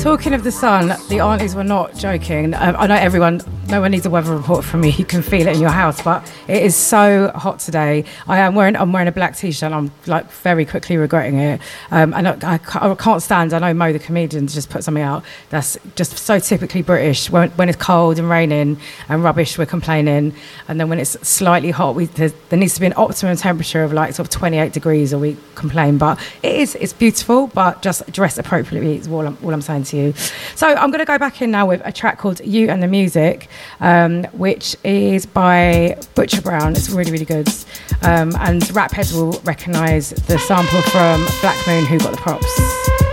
Talking of the sun, the aunties were not joking. I know no one needs a weather report from me. You can feel it in your house, but it is so hot today. I'm wearing a black t-shirt. And I'm like very quickly regretting it. And I can't stand. I know Mo the comedian just put something out that's just so typically British. When it's cold and raining and rubbish, we're complaining, and then when it's slightly hot, there needs to be an optimum temperature of like sort of 28 degrees, or we complain. But it's beautiful, but just dress appropriately is all I'm saying to you. So I'm going to go back in now with a track called You and the Music, which is by Butcher Brown. It's really, really good. And rap heads will recognise the sample from Black Moon, Who Got the Props.